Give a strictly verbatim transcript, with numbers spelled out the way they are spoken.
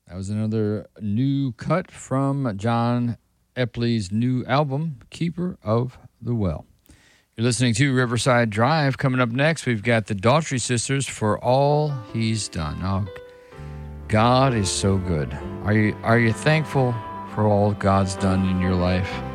That was another new cut from John Epley's new album, Keeper of the Well. You're listening to Riverside Drive. Coming up next, we've got the Daughtry Sisters, For All He's Done. Oh, God is so good. Are you, are you thankful for all God's done in your life?